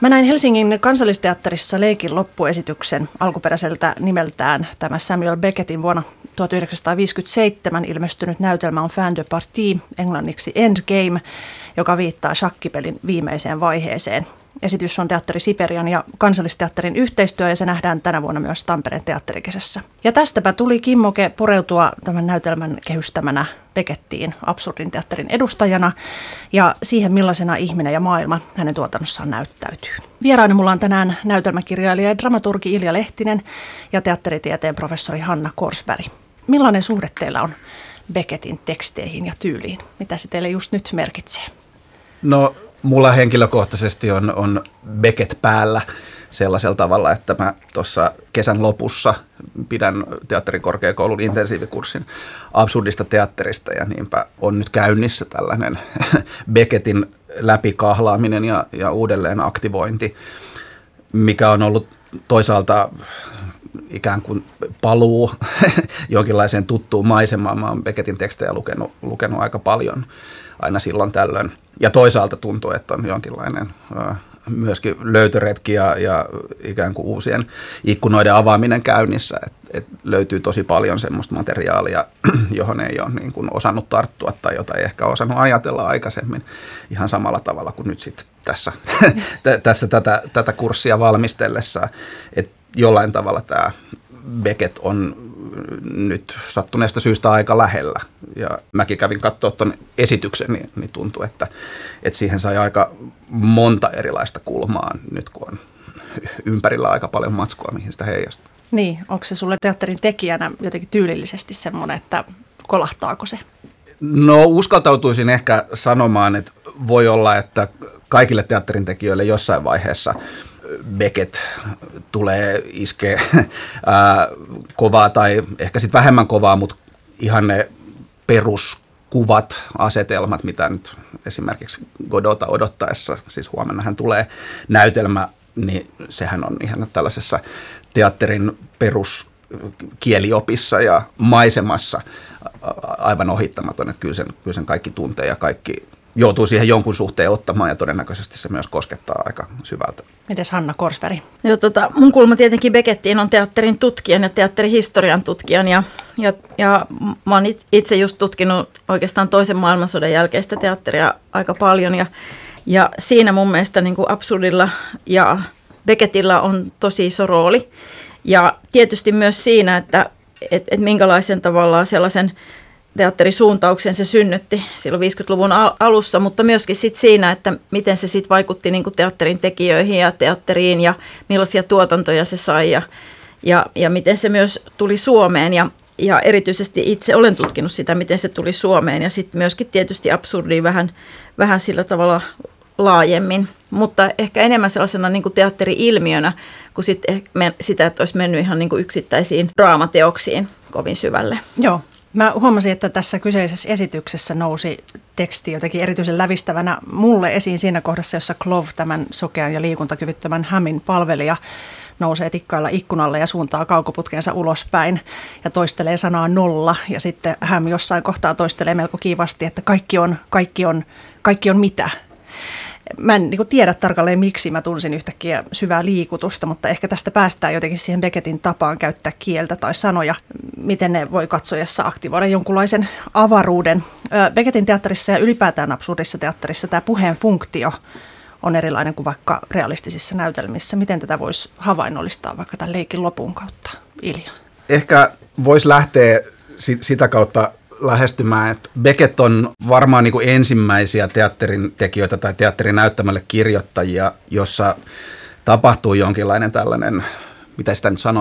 Mä näin Helsingin Kansallisteatterissa Leikin loppuesityksen alkuperäiseltä nimeltään tämä Samuel Beckettin vuonna 1957 ilmestynyt näytelmä on Fin de partie, englanniksi Endgame, joka viittaa shakkipelin viimeiseen vaiheeseen. Esitys on Teatteri Siperian ja Kansallisteatterin yhteistyö ja se nähdään tänä vuonna myös Tampereen teatterikesässä. Ja tästäpä tuli kimmoke pureutua tämän näytelmän kehystämänä Beckettiin absurdin teatterin edustajana ja siihen millaisena ihminen ja maailma hänen tuotannossaan näyttäytyy. Vieraana mulla on tänään näytelmäkirjailija ja dramaturgi Ilja Lehtinen ja teatteritieteen professori Hanna Korsberg. Millainen suhde teillä on Beckettin teksteihin ja tyyliin? Mitä se teille just nyt merkitsee? No, mulla henkilökohtaisesti on Beckett päällä sellaisella tavalla, että mä tuossa kesän lopussa pidän teatterikorkeakoulun intensiivikurssin absurdista teatterista ja niinpä on nyt käynnissä tällainen Beckettin läpikahlaaminen ja uudelleen aktivointi, mikä on ollut toisaalta ikään kuin paluu jonkinlaiseen tuttuun maisemaan. Mä oon Beckettin tekstejä lukenut aika paljon aina silloin tällöin. Ja toisaalta tuntuu, että on jonkinlainen myöskin löytöretki ja ikään kuin uusien ikkunoiden avaaminen käynnissä. Et löytyy tosi paljon semmoista materiaalia, johon ei ole niin kuin osannut tarttua tai jota ei ehkä osannut ajatella aikaisemmin ihan samalla tavalla kuin nyt sitten tässä tätä kurssia valmistellessa. Et jollain tavalla tämä Beckett on nyt sattuneesta syystä aika lähellä. Ja mäkin kävin katsoa tuon esityksen, niin tuntui, että siihen sai aika monta erilaista kulmaa nyt, kun on ympärillä aika paljon matskua, mihin sitä heijastaa. Niin, onko se sulle teatterin tekijänä jotenkin tyylillisesti semmoinen, että kolahtaako se? No uskaltautuisin ehkä sanomaan, että voi olla, että kaikille teatterin tekijöille jossain vaiheessa Beckett tulee iskee kovaa tai ehkä sitten vähemmän kovaa, mutta ihan ne peruskuvat, asetelmat, mitä nyt esimerkiksi Godota odottaessa, siis huomennahan tulee näytelmä, niin sehän on ihan tällaisessa teatterin peruskieliopissa ja maisemassa aivan ohittamaton, että kyllä sen kaikki tuntee ja kaikki joutuu siihen jonkun suhteen ottamaan ja todennäköisesti se myös koskettaa aika syvältä. Mites Hanna Korsberg? Joo, mun kulma tietenkin Beckettiin on teatterin tutkijan ja teatterihistorian tutkijan ja mä oon itse just tutkinut oikeastaan toisen maailmansodan jälkeistä teatteria aika paljon ja siinä mun mielestä niin kuin absurdilla ja Beckettillä on tosi iso rooli ja tietysti myös siinä, että minkälaisen tavallaan sellaisen teatterisuuntauksen se synnytti silloin 50-luvun alussa, mutta myöskin sit siinä, että miten se sit vaikutti niin kuin teatterin tekijöihin ja teatteriin ja millaisia tuotantoja se sai ja miten se myös tuli Suomeen ja erityisesti itse olen tutkinut sitä, miten se tuli Suomeen ja sitten myöskin tietysti absurdiin vähän sillä tavalla laajemmin, mutta ehkä enemmän sellaisena niin kuin teatteri-ilmiönä kuin sitä, että olisi mennyt ihan niin kuin yksittäisiin draamateoksiin kovin syvälle. Joo. Mä huomasin, että tässä kyseisessä esityksessä nousi teksti jotenkin erityisen lävistävänä mulle esiin siinä kohdassa, jossa Clove, tämän sokean ja liikuntakyvyttömän Hamin palvelija, nousee tikkailla ikkunalle ja suuntaa kaukoputkensa ulospäin ja toistelee sanaa 0. Ja sitten Ham jossain kohtaa toistelee melko kiivasti, että kaikki on mitä. Mä en tiedä tarkalleen, miksi mä tunsin yhtäkkiä syvää liikutusta, mutta ehkä tästä päästään jotenkin siihen Beckettin tapaan käyttää kieltä tai sanoja, miten ne voi katsojassa aktivoida jonkunlaisen avaruuden. Beckettin teatterissa ja ylipäätään absurdissa teatterissa tämä puheen funktio on erilainen kuin vaikka realistisissa näytelmissä. Miten tätä voisi havainnollistaa vaikka tämän leikin lopun kautta, Ilja? Ehkä voisi lähteä sitä kautta lähestymään, että Beckett on varmaan niin kuin ensimmäisiä teatterin tekijöitä tai teatterin näyttämälle kirjoittajia, jossa tapahtuu jonkinlainen tällainen, mitä sitä nyt sanoo,